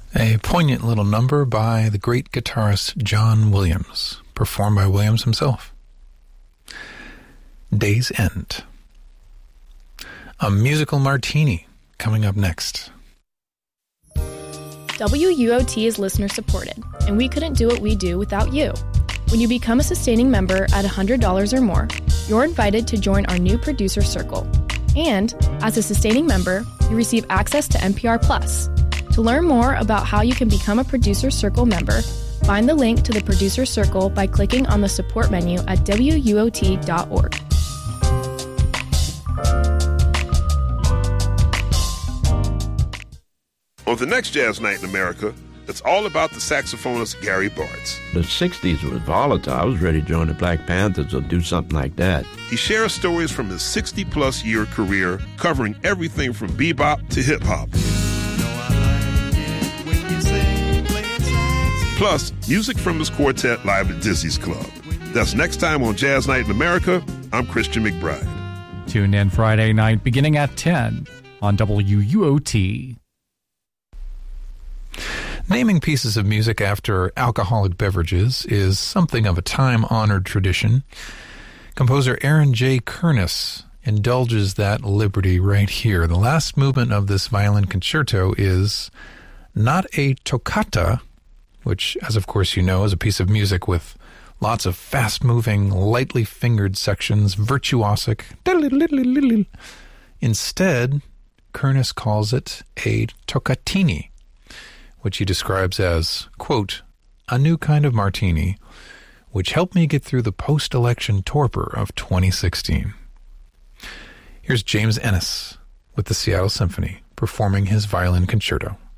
A poignant little number by the great guitarist John Williams, performed by Williams himself. Day's End. A musical martini coming up next. WUOT is listener supported, and we couldn't do what we do without you. When you become a sustaining member at $100 or more, you're invited to join our new producer circle. And as a sustaining member, you receive access to NPR Plus. To learn more about how you can become a Producer Circle member, find the link to the Producer Circle by clicking on the support menu at WUOT.org. On the next Jazz Night in America, it's all about the saxophonist Gary Bartz. The 60s was volatile. I was ready to join the Black Panthers or do something like that. He shares stories from his 60-plus year career, covering everything from bebop to hip-hop. Plus, music from his quartet live at Dizzy's Club. That's next time on Jazz Night in America. I'm Christian McBride. Tune in Friday night beginning at 10 on WUOT. Naming pieces of music after alcoholic beverages is something of a time-honored tradition. Composer Aaron J. Kernis indulges that liberty right here. The last movement of this violin concerto is not a toccata, which, as of course you know, is a piece of music with lots of fast-moving, lightly fingered sections, virtuosic. Instead, Kernis calls it a toccatini, which he describes as, quote, a new kind of martini, which helped me get through the post-election torpor of 2016. Here's James Ennis with the Seattle Symphony performing his violin concerto.